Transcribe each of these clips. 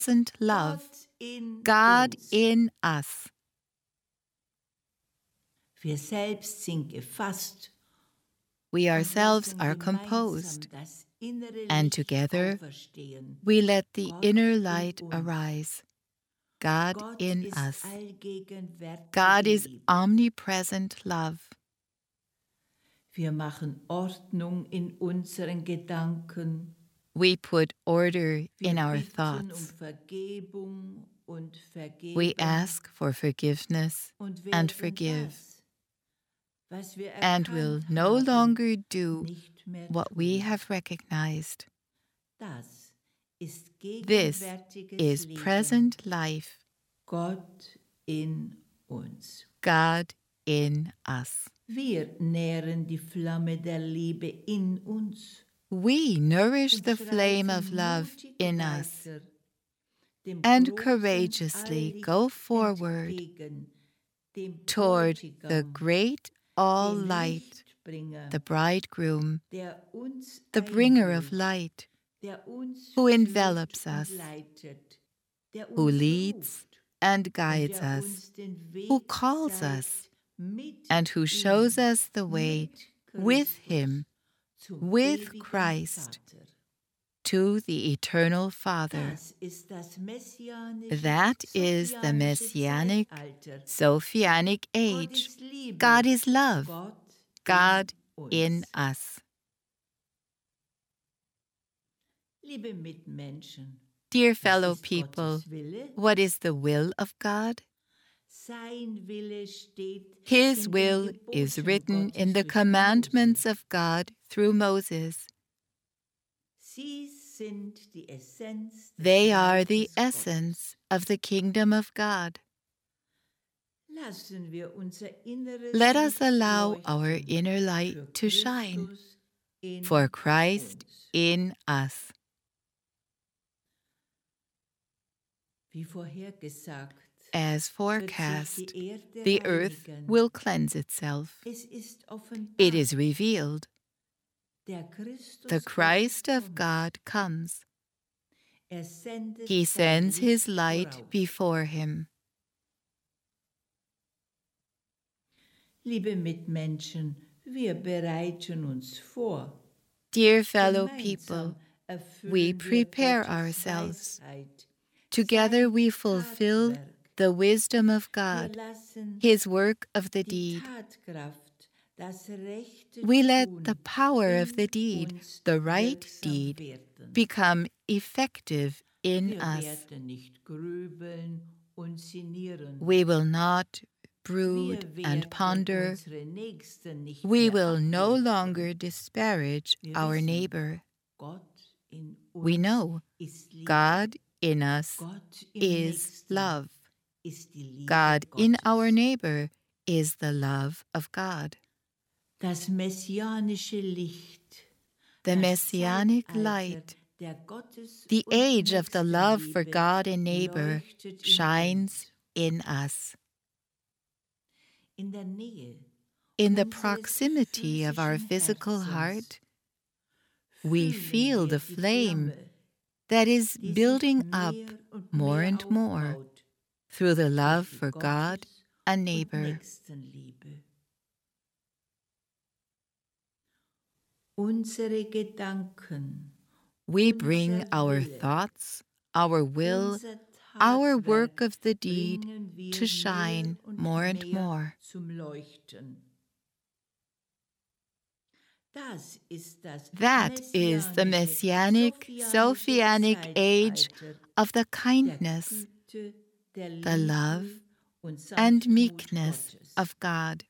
present love, Gott in God uns. in us. Wir selbst sind gefasst We und ourselves lassen are gemeinsam composed, das innere and Licht together auferstehen. we let the Gott inner in light uns. arise, God Gott in ist us. allgegenwärtige God is Liebe. omnipresent love. Wir machen Ordnung in unseren Gedanken. We put order Wir in our bitten thoughts. Vergebung und vergeben. We ask for forgiveness und and werden forgive, das, was wir and erkannt will no haben, longer do nicht mehr what we tun. have recognized. Das ist This gegenwärtiges is Leben. present life, Gott in uns. God in us. Wir nähren die Flamme der Liebe in uns. We nourish Und the flame of schreiten love mutig in us weiter, dem and großen courageously Alllicht go forward entgegen, dem toward the Bräutigam, great all dem light, Lichtbringer, the bridegroom, der uns the bringer of einhüllt, light, der uns who führt envelops und us, leitet, der who uns leads ruft and und guides der us, uns den who Weg calls zeigt us, mit and who ihm, shows us the way mit with Christus him, zum with ewigen Christ, Vater. to the eternal Father. Das ist das messianische, That is the messianic, Sophianic age. God is love, God in us. Liebe Mitmenschen, Dear was fellow ist people, Gottes Wille? what is the will of God? Sein Wille steht His in den will Geboten is written Gottes in the durch commandments Mose. of God through Moses. Sie sind die Essenz des They are the Reiches essence of the kingdom of God. Gottes. Lassen wir unser inneres Let us Licht allow leuchten our inner für light to shine, Christus in for Christ uns. in us. Wie vorhergesagt, As wird sich forecast, die Erde the earth reinigen. will cleanse itself. Es ist offenbar, It is revealed. der Christus The Christ Gottes of kommt. God comes. Er sendet He sein sends his Licht light voraus. before him. Liebe Mitmenschen, wir bereiten uns vor. Dear fellow Gemeinsam people, erfüllen we wir prepare Gottes ourselves. Weisheit, Together sein we fulfill Tatwerk. the wisdom of Wir God, lassen his work of the die deed. Tatkraft, das rechte We let Tun the power of the in deed, uns the right wirksam deed, werden. become effective in Wir us. werden nicht grübeln und sinnieren. We will not Wir brood and werden ponder. unsere Nächsten nicht We mehr will no abwerten. longer disparage Wir our wissen, neighbor. Gott in uns We know ist Liebe. God in us Gott im is Nächsten love. ist die Liebe God in Gottes. our neighbor is the love of God. Das messianische Licht, The das messianic Zeitalter light, der Gottes- the und age of the love for Nächstenliebe God and neighbor, leuchtet in shines uns. in us. In der Nähe In the unseres proximity of our physischen physical Herzens heart, we fühlen feel wir the die flame Flamme, that is die sich building up mehr und more mehr and more aufbaut through the love durch die for God Gottes- and und neighbor. Nächstenliebe. Unsere Gedanken, We bring unser our Wille, thoughts, our will, unser our Tatwerk work of the deed bringen wir to shine mehr und more and mehr more. zum Leuchten. Das ist das That is the messianic, Sophianic age Zeitalter of the der kindness, Güte, der the Liebe love, und and Sanftmut meekness Gottes. of God.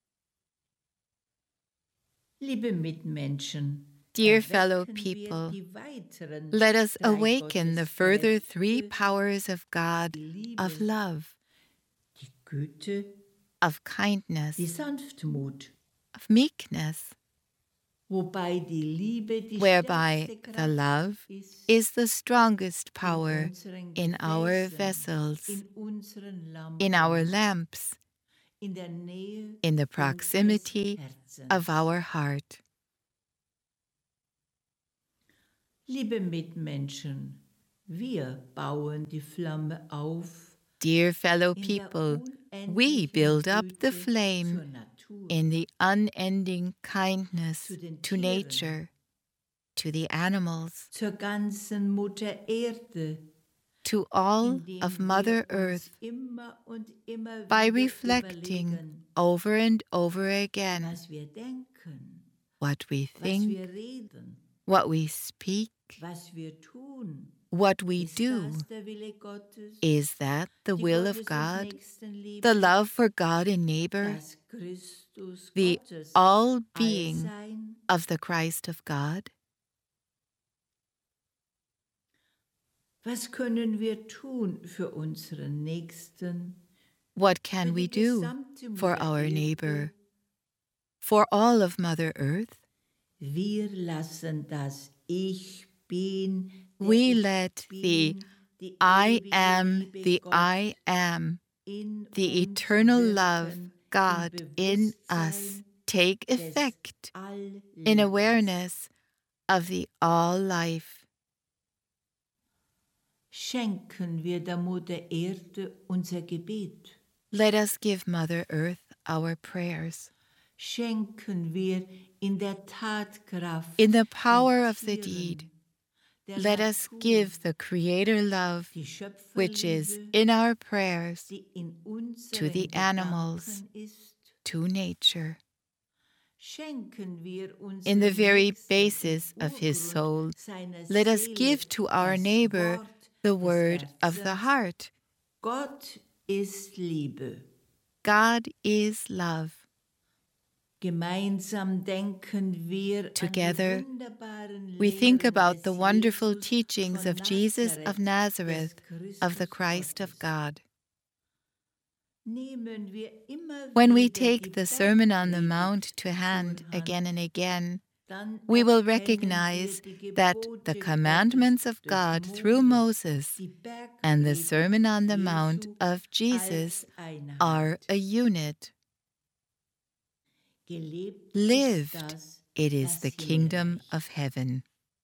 Liebe Mitmenschen, Dear fellow erwecken wir people, die weiteren let us drei awaken the further three Gotteskräfte, powers of God, die of Liebe, love, die Güte, of kindness, die Sanftmut, of meekness, wobei die Liebe die whereby stärkste the Kraft love ist is the strongest in power unseren in our Gefäßen, vessels, in unseren Lampen, in our lamps, in der Nähe in the unseres proximity Herzens. of our heart. Liebe Mitmenschen, Wir bauen die Flamme auf Dear fellow in der people, we unendlichen build up the Güte flame zur Natur, in the unending kindness zu den to Tieren, nature, to the animals, zur ganzen Mutter Erde, to all indem of wir Mother uns Earth, immer und immer by wieder reflecting überlegen, over and over again was wir denken, what we was think, wir reden, what we speak, was wir tun. what we Ist do. das der Wille Gottes? Is that the Die will of Gottes- und God? Nächstenliebe, The love for God and neighbor? das Christus The Gottes all-being Allsein? of the Christ of God? Was können wir tun für unseren Nächsten? What Für can we die do gesamte for Mutter our Erde? neighbor? For all of Mother Earth? Wir lassen das Ich Bin, der We Ich let Bin, the die I ewige am, Liebe the Gott I am, in the uns eternal wirken, love God im in Bewusstsein us take des effect in Alllebens. awareness of the all life. Schenken wir der Mutter Erde unser Gebet. Let us give Mother Earth our prayers. Schenken wir in der Tatkraft In the power den of the Tieren, deed, der let us Natur, give the Creator love, die which is Schöpferliebe, in our prayers, die in to the unseren animals, Gedanken ist. to nature. Schenken wir In the unserem very Nächsten basis im of his soul, Urgrund seiner let us Seele give to our das neighbor Wort the des word of the Herzens. heart. Gott ist Liebe. God is love. Gemeinsam denken wir Together, an die wunderbaren we think Lehren about des the wonderful Jesus teachings von of Jesus of Nazareth, Nazareth, des of the Christus Christ of Gottes. God. Nehmen wir immer When we wieder die take the Sermon on the Bergpredigt Mount to zur hand Hand, again and again, dann we will erkennen wir recognize die that Gebote the Gottes commandments of durch God through Moses die and the Bergpredigt Sermon on the Mount Jesu of Jesus als are Einheit. a unit. Gelebt ist Lived, das, it is das the kingdom Himmelreich. of heaven.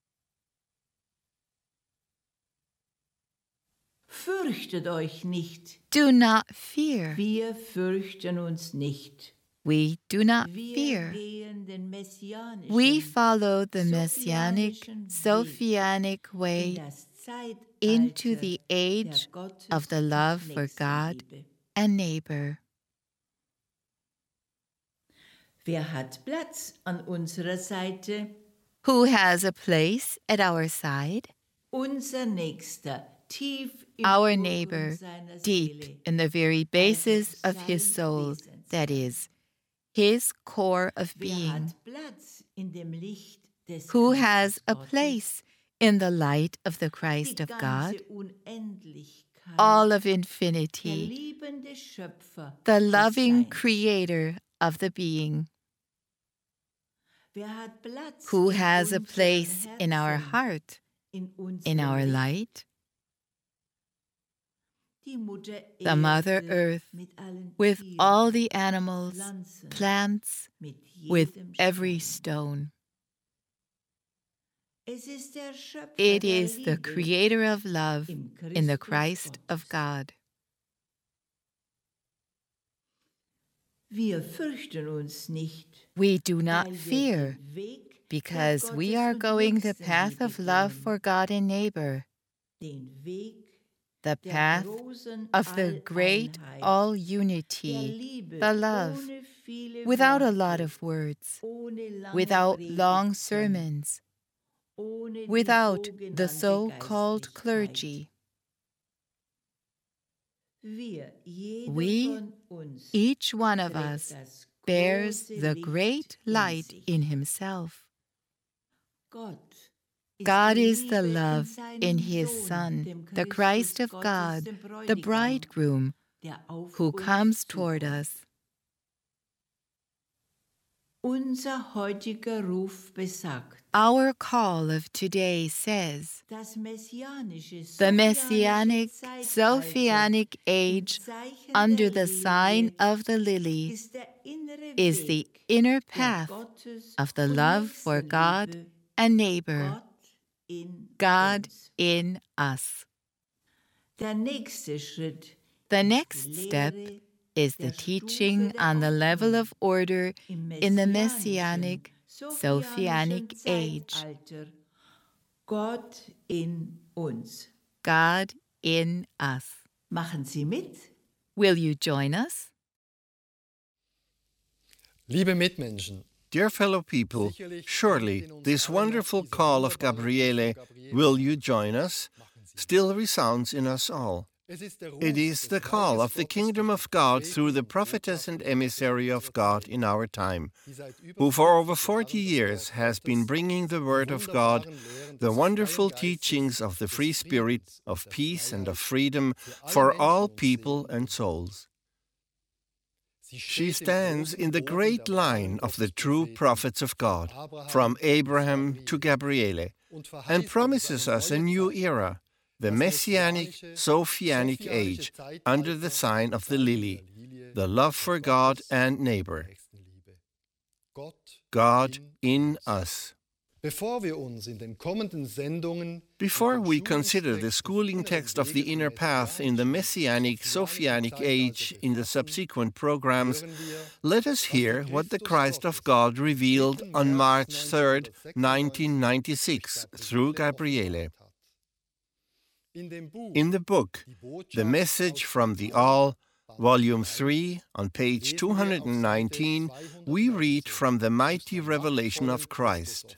Fürchtet euch nicht. Do not fear. Wir fürchten uns nicht. We do not Wir fear. gehen den messianischen, We follow the messianic, sophianischen Weg Sophianic in way das Zeitalter into the der age Gottes- of the und love for God Nächstenliebe. and neighbor. Wer hat Platz an unserer Seite? Who has a place at our side? Unser Nächster, tief im Our Urgrund neighbor, seiner deep Seele, in the very basis also of his sein soul, that Wesenskern. is, his core of Wer being. hat Platz in dem Licht des Who Christus has a Gottes? place in the light of the Christ Die of ganze God? Unendlichkeit, All of der infinity, liebende Schöpfer the des loving Seins. creator of the being. Wer hat Platz Who in has a unserem place in our Herzen, heart, in in unserem our Licht? light? Die Mutter The Mother Erde Earth, mit allen with Tieren, all the animals, Pflanzen, plants, mit with jedem every Stein. stone. Es ist der Schöpfer It der is the Liebe creator of love im in the Christus Christ of Gottes. God. Wir fürchten uns nicht, We do not weil wir fear, den Weg because der we Gottes- are und going the path Nächstenliebe of love gehen. for God and neighbor, Den Weg the der path großen of the great Alleinheit, all der unity, Liebe, the love, ohne viele without a Worte, lot of words, ohne lange without long Predigten, sermons, ohne die without the sogenannte so-called Geistlichkeit. clergy. Jeder We, von uns, each one of trägt us, das bears große the Licht great in light sich. in himself. Gott God die is the Liebe love in seinem his Sohn, Son, dem the Christ of Gottes, God, dem the Bräutigam, bridegroom, der auf who uns comes toward zukommt. us. Unser heutiger Ruf besagt, Our call of today says, das messianische, the Messianic, Zeitalter Sophianic im age Zeichen under der the sign Lilie of the lily ist der innere is the Weg inner der path Gottes- of the und love for God Nächstenliebe. and neighbor. Gott in God uns. in us. Der nächste Schritt The next step Lehre is the der teaching Stufe der on the level of order im in the messianischen, Messianic, Sophianic age. Zeitalter. Gott in uns. God in us. Machen Sie mit? Will you join us? Liebe Mitmenschen, Dear fellow people, surely this wonderful call of Gabriele, "Will you join us?" still resounds in us all. It is the call of the kingdom of God through the prophetess and emissary of God in our time, who for over 40 years has been bringing the word of God, the wonderful teachings of the free spirit, of peace and of freedom for all people and souls. She stands in the great line of the true prophets of God, from Abraham to Gabriele, and promises us a new era, the Messianic, Sophianic age, under the sign of the lily, the love for God and neighbor. God in us. Bevor we consider the schooling text of the inner path in the Messianic, Sophianic age in the subsequent programs, let us hear what the Christ of God revealed on March 3rd, 1996, through Gabriele. In the book, The Message from the All, Volume 3, on page 219, we read from the mighty revelation of Christ.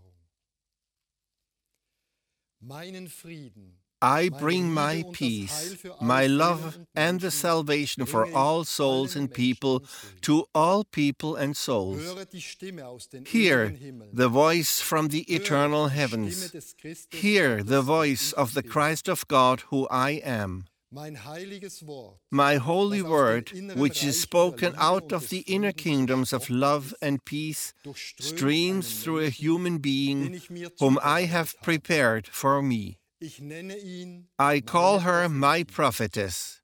I bring my peace, my love, and the salvation for all souls and people to all people and souls. Hear the voice from the eternal heavens. Hear the voice of the Christ of God who I am. My holy word, which is spoken out of the inner kingdoms of love and peace, streams through a human being whom I have prepared for me. I call her my prophetess.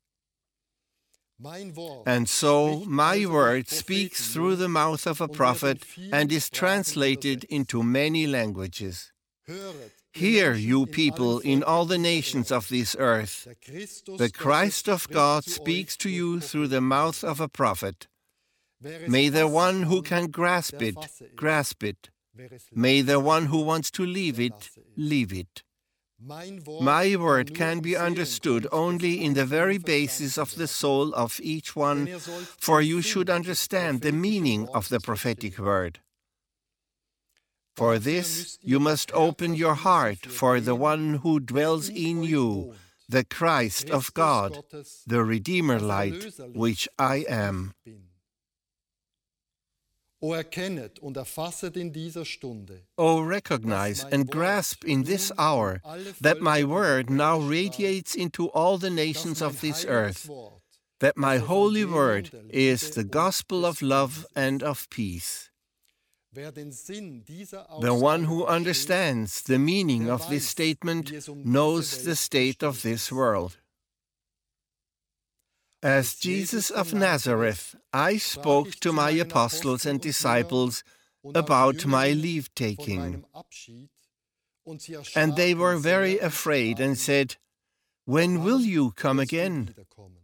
And so my word speaks through the mouth of a prophet and is translated into many languages. Hear, you people in all the nations of this earth. The Christ of God speaks to you through the mouth of a prophet. May the one who can grasp it, grasp it. May the one who wants to leave it, leave it. My word can be understood only in the very basis of the soul of each one, for you should understand the meaning of the prophetic word. For this, you must open your heart for the one who dwells in you, the Christ of God, the Redeemer light, which I am. O erkennet und erfasset in dieser Stunde. O recognize and grasp in this hour that my word now radiates into all the nations of this earth, that my holy word is the gospel of love and of peace. The one who understands the meaning of this statement knows the state of this world. As Jesus of Nazareth, I spoke to my apostles and disciples about my leave-taking. And they were very afraid and said, "When will you come again?"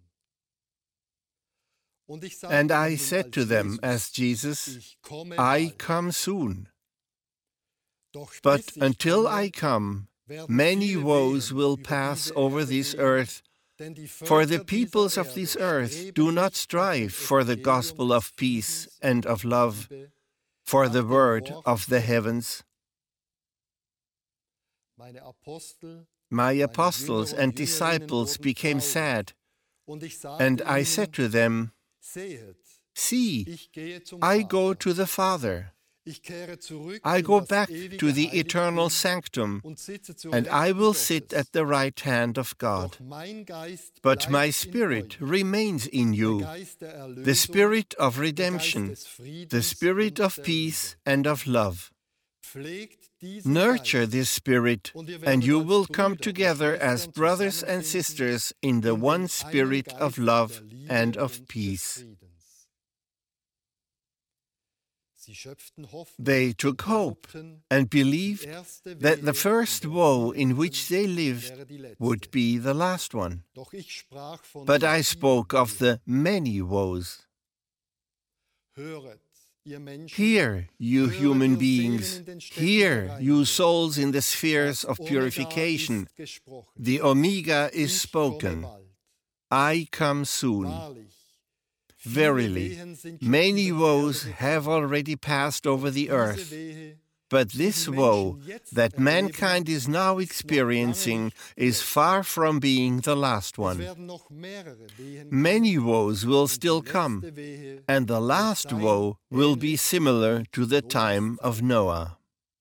And I said to them as Jesus, "I come soon. But until I come, many woes will pass over this earth, for the peoples of this earth do not strive for the gospel of peace and of love, for the word of the heavens." My apostles and disciples became sad, and I said to them, "See, I go to the Father. I go back to the eternal sanctum, and I will sit at the right hand of God. But my spirit remains in you, the spirit of redemption, the spirit of peace and of love. Nurture this spirit, and you will come together as brothers and sisters in the one spirit of love and of peace." They took hope and believed that the first woe in which they lived would be the last one. But I spoke of the many woes. Hear, you human beings, hear, you souls in the spheres of purification. The Omega is spoken. I come soon. Verily, many woes have already passed over the earth, but this woe that mankind is now experiencing is far from being the last one. Many woes will still come, and the last woe will be similar to the time of Noah.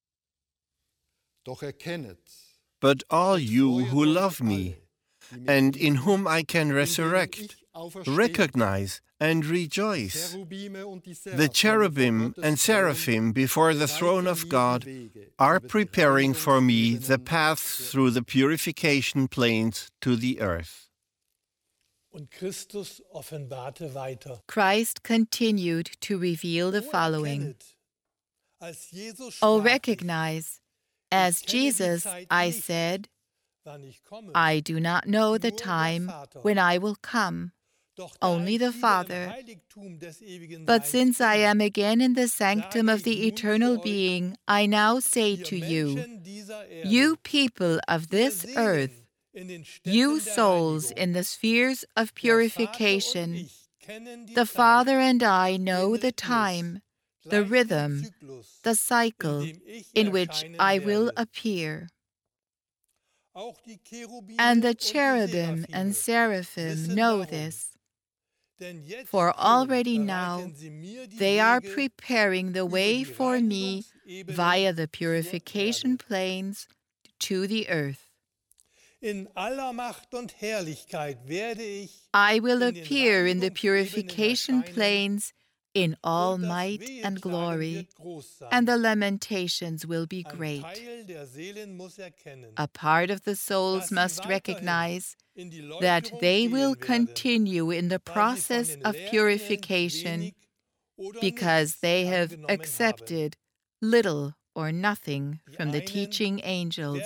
But all you who love me, and in whom I can resurrect, recognize and rejoice. The cherubim and seraphim before the throne of God are preparing for me the path through the purification plains to the earth. Christ continued to reveal the following. O recognize, as Jesus I said, I do not know the time when I will come, only the Father. But since I am again in the sanctum of the eternal being, I now say to you, you people of this earth, you souls in the spheres of purification, the Father and I know the time, the rhythm, the cycle in which I will appear. And the cherubim and seraphim know this, for already now they are preparing the way for me via the purification plains to the earth. I will appear in the purification plains in all might and glory, and the lamentations will be great. A part of the souls must recognize that they will continue in the process of purification because they have accepted little or nothing from the teaching angels.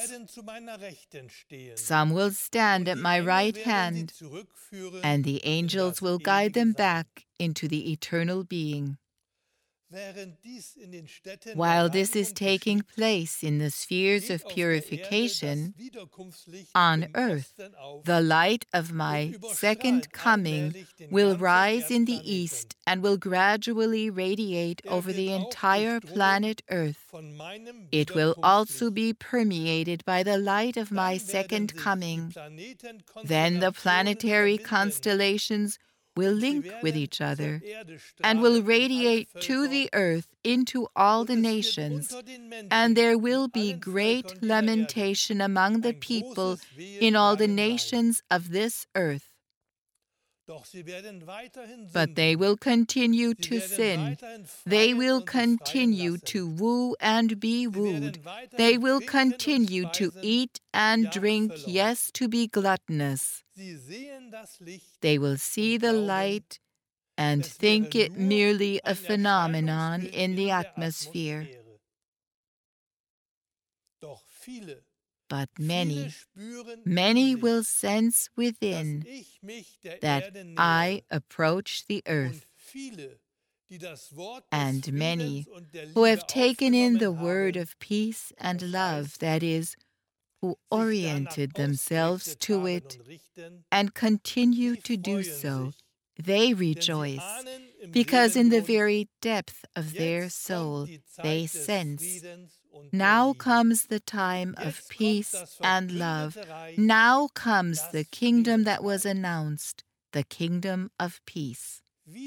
Some will stand at my right hand, and the angels will guide them back into the eternal being. While this is taking place in the spheres of purification, on earth, the light of my second coming will rise in the east and will gradually radiate over the entire planet Earth. It will also be permeated by the light of my second coming. Then the planetary constellations will link with each other and will radiate to the earth into all the nations, and there will be great lamentation among the people in all the nations of this earth. But they will continue to sin. They will continue to woo and be wooed. They will continue to eat and drink, yes, to be gluttonous. They will see the light and think it merely a phenomenon in the atmosphere. But many will sense within that I approach the earth. And many who have taken in the word of peace and love, that is, who oriented themselves to it and continue to do so, they rejoice, because in the very depth of their soul they sense, now comes the time of peace and love. Now comes the kingdom that was announced, the kingdom of peace.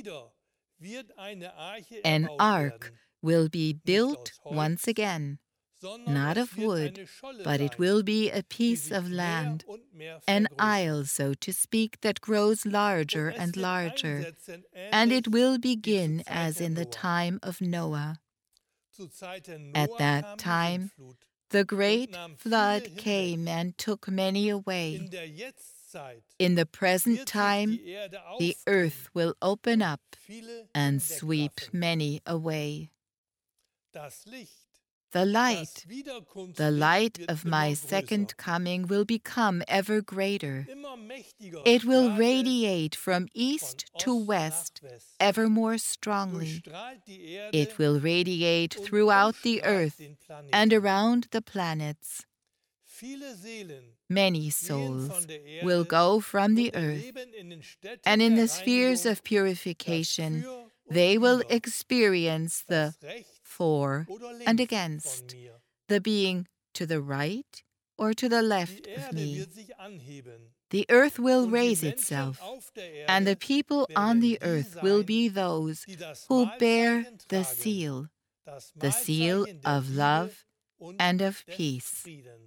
An ark will be built once again, not of wood, but it will be a piece of land, an isle, so to speak, that grows larger and larger, and it will begin as in the time of Noah. At that time, the great flood came and took many away. In the present time, the earth will open up and sweep many away. The light of my second coming will become ever greater. It will radiate from east to west ever more strongly. It will radiate throughout the earth and around the planets. Many souls will go from the earth, and in the spheres of purification, they will experience the for and against, the being to the right or to the left of me. The earth will raise itself, and the people on the earth will be those who bear the seal of love and of peace.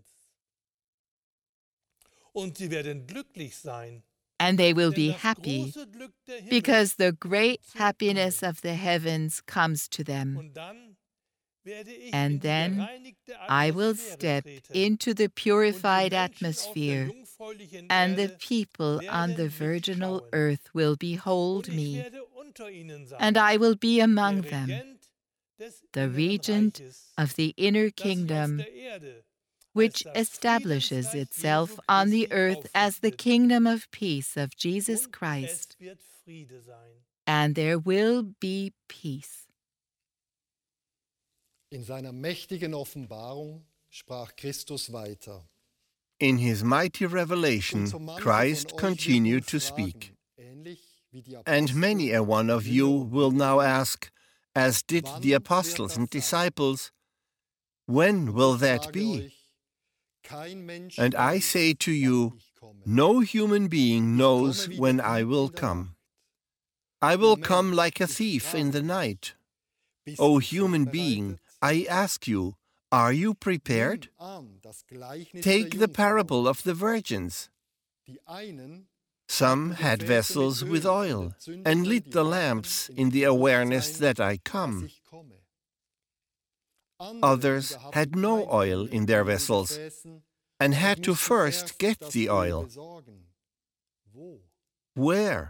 And they will be happy because the great happiness of the heavens comes to them. And then I will step into the purified atmosphere, and the people on the virginal earth will behold me, and I will be among them, the regent of the inner kingdom, which establishes itself on the earth as the kingdom of peace of Jesus Christ. And there will be peace. In seiner mächtigen Offenbarung sprach Christus weiter. In his mighty revelation, Christ continued to speak. And many a one of you will now ask, as did the apostles and disciples, when will that be? And I say to you, no human being knows when I will come. I will come like a thief in the night. O human being, I ask you, are you prepared? Take the parable of the virgins. Some had vessels with oil and lit the lamps in the awareness that I come. Others had no oil in their vessels and had to first get the oil. Where?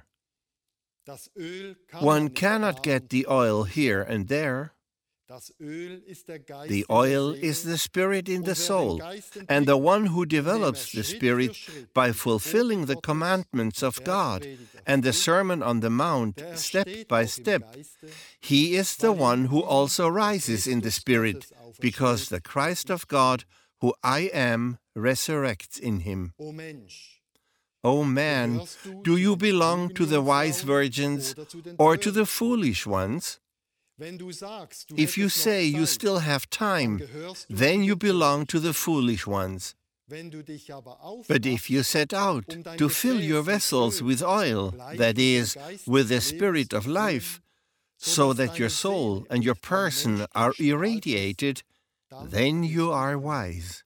One cannot get the oil here and there. The oil is the spirit in the soul, and the one who develops the spirit by fulfilling the commandments of God and the Sermon on the Mount step by step, he is the one who also rises in the spirit, because the Christ of God, who I am, resurrects in him. O man, do you belong to the wise virgins or to the foolish ones? If you say you still have time, then you belong to the foolish ones. But if you set out to fill your vessels with oil, that is, with the Spirit of life, so that your soul and your person are irradiated, then you are wise.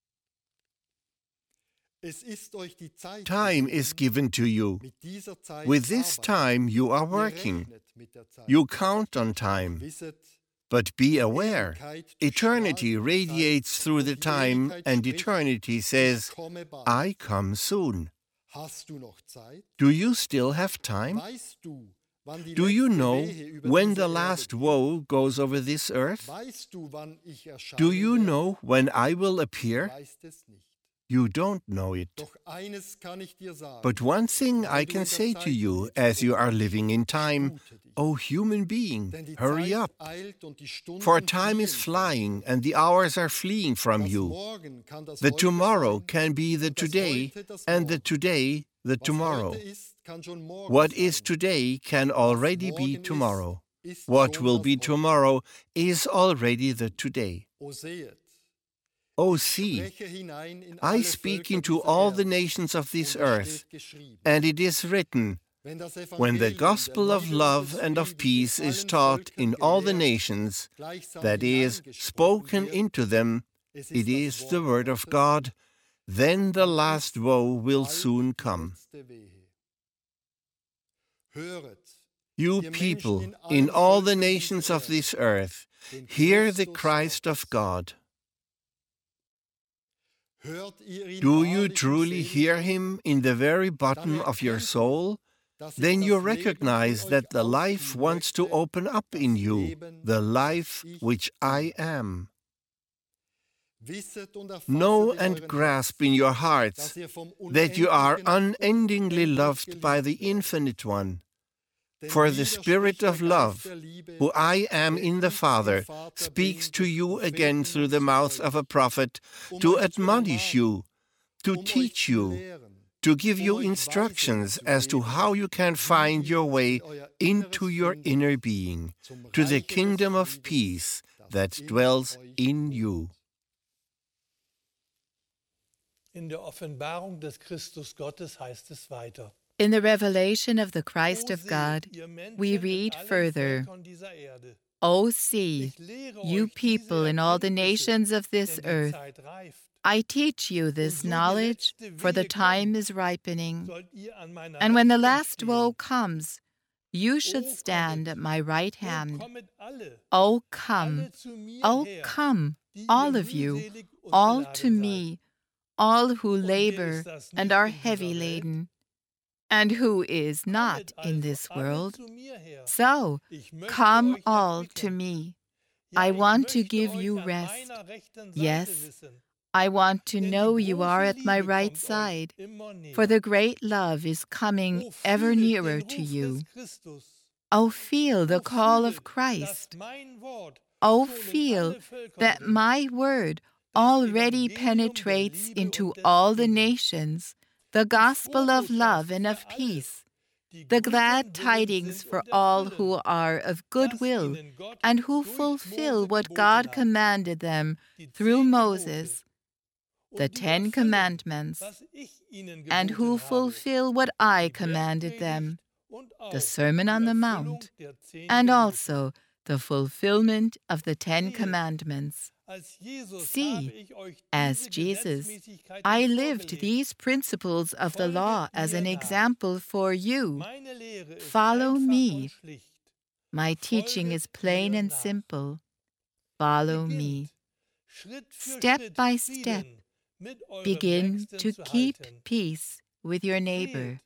Time is given to you. With this time you are working. You count on time. But be aware, eternity radiates through the time, and eternity says, I come soon. Do you still have time? Do you know when the last woe goes over this earth? Do you know when I will appear? You don't know it. But one thing I can say to you as you are living in time, O human being, hurry up. For time is flying and the hours are fleeing from you. The tomorrow can be the today, and the today the tomorrow. What is today can already be tomorrow. What will be tomorrow is already the today. Oh, see, I speak into all the nations of this earth, and it is written, when the gospel of love and of peace is taught in all the nations, that is, spoken into them, it is the word of God, then the last woe will soon come. You people in all the nations of this earth, hear the Christ of God. Do you truly hear him in the very bottom of your soul? then you recognize that the life wants to open up in you, the life which I am. Know and grasp in your hearts that you are unendingly loved by the Infinite One. For the Spirit of love, who I am in the Father, speaks to you again through the mouth of a prophet to admonish you, to teach you, to give you instructions as to how you can find your way into your inner being, to the kingdom of peace that dwells in you. In der Offenbarung des Christus Gottes heißt es weiter. In the revelation of the Christ of God, we read further, O see, you people in all the nations of this earth, I teach you this knowledge, for the time is ripening. And when the last woe comes, you should stand at my right hand. O come, all of you, all to me, all who labor and are heavy laden, and who is not in this world. So, come all to me. I want to give you rest. Yes, I want to know you are at my right side, for the great love is coming ever nearer to you. Oh, feel the call of Christ. Oh, feel that my word already penetrates into all the nations, the gospel of love and of peace, the glad tidings for all who are of good will and who fulfill what God commanded them through Moses, the 10 Commandments, and who fulfill what I commanded them, the Sermon on the Mount, and also the fulfillment of the 10 Commandments. See, as Jesus, I lived these principles of the law as an example for you. Follow me. My teaching is plain and simple. Follow me. Step by step, begin to keep peace with your neighbor.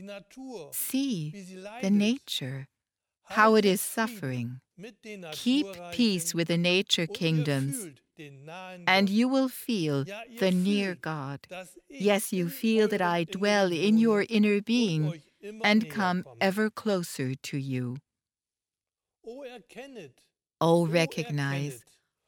See the nature, how it is suffering. Keep peace with the nature kingdoms, and you will feel the near God. Yes, you feel that I dwell in your inner being and come ever closer to you. Oh, recognize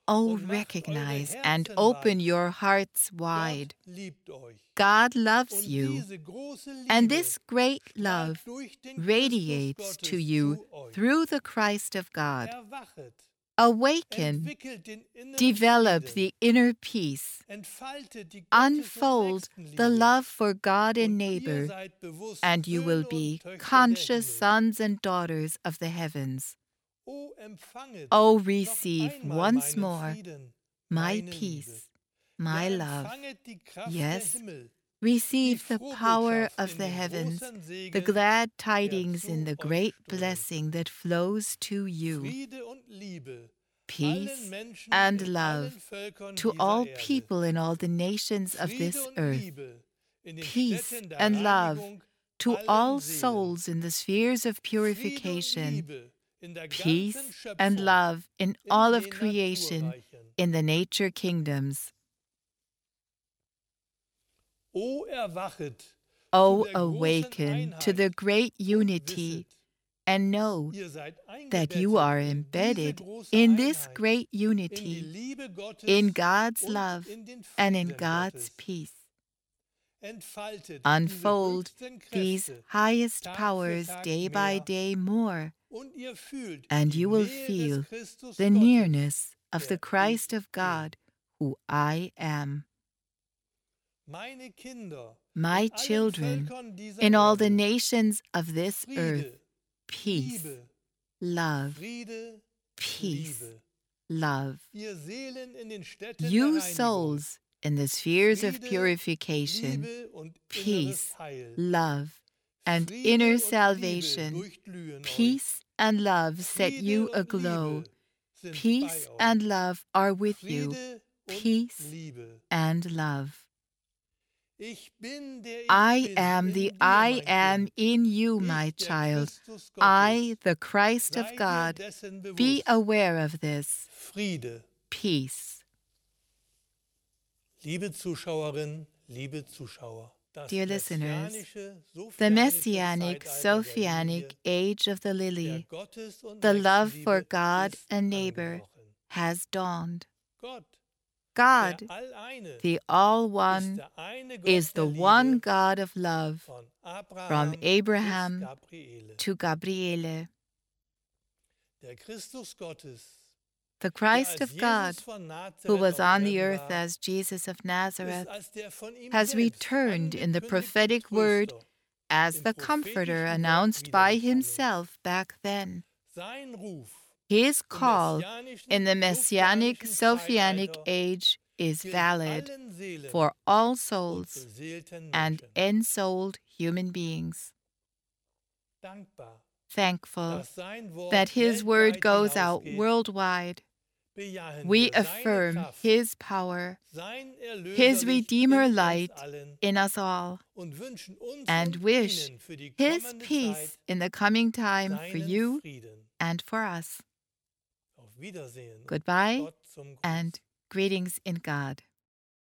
and open your hearts wide. God loves you, and this great love radiates to you through the Christ of God. Awaken, develop the inner peace, unfold the love for God and neighbor, and you will be conscious sons and daughters of the heavens. Oh, receive once more my peace, my love. Yes, receive the power of the heavens, the glad tidings in the great blessing that flows to you. Peace and love to all people in all the nations of this earth. Peace and love to all souls in the spheres of purification. Peace and love in all of creation, in the nature kingdoms. O awaken to the great unity, and know that you are embedded in this great unity, in God's love and in God's peace. Unfold these highest powers day by day more, and you will feel the nearness of the Christ of God, who I am. My children, in all the nations of this earth, peace, love, peace, love. You souls in the spheres of purification, peace, love, and inner salvation, peace and love set you aglow. Peace and love are with you. Peace and love. I am the I am in you, my child. I, the Christ of God. Be aware of this. Friede. Peace. Liebe Zuschauerinnen, liebe Zuschauer. Dear listeners, the Messianic, Sophianic age of the lily, the love for God and neighbor, has dawned. God, the All-One, is the one God of love, from Abraham to Gabriele. The Christ of God, who was on the earth as Jesus of Nazareth, has returned in the prophetic word as the Comforter announced by himself back then. His call in the Messianic, Sophianic age is valid for all souls and ensouled human beings. Thankful that his word goes out worldwide, we affirm his power, his Redeemer light in us all, and wish his peace in the coming time for you and for us. Goodbye and greetings in God.